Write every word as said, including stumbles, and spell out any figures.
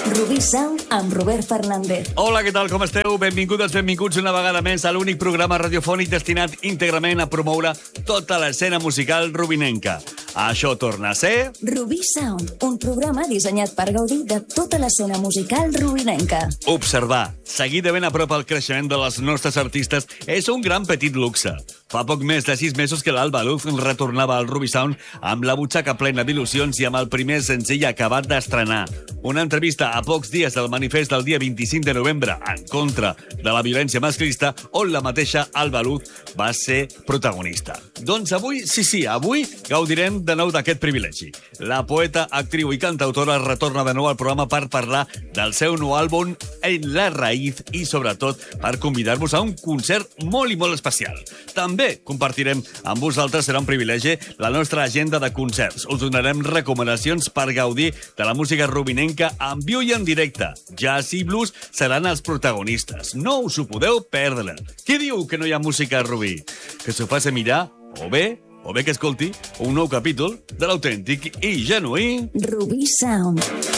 Rubí Sound amb Robert Fernández. Hola, què tal, com esteu? Benvingudes, benvinguts una vegada més a l'únic programa radiofònic destinat íntegrament a promoure tota l'escena musical rubinenca. Això torna a ser... Rubí Sound, un programa dissenyat per gaudir de tota l'escena musical rubinenca. Observar, seguir de ben a prop el creixement de les nostres artistes és un gran petit luxe. Fa poc més de sis mesos que l'Alba Luz retornava al Rubí Sound amb la butxaca plena d'il·lusions i amb el primer senzill acabat d'estrenar. Una entrevista a pocs dies del manifest del dia vint-i-cinc de novembre en contra de la violència masclista, on la mateixa Alba Luz va ser protagonista. Doncs avui, sí, sí, avui gaudirem de nou d'aquest privilegi. La poeta, actriu i cantautora retorna de nou al programa per parlar del seu nou àlbum En la Raíz i, sobretot, per convidar-vos a un concert molt i molt especial. També compartirem amb vosaltres, serà un privilegi, la nostra agenda de concerts. Us donarem recomanacions per gaudir de la música rubinenca en viu i en directe. Jazz i blues seran els protagonistes. No us ho podeu perdre. Qui diu que no hi ha música a Rubí? Que s'ho faci mirar, o bé, o bé que escolti un nou capítol de l'autèntic i genuí Rubí Sound.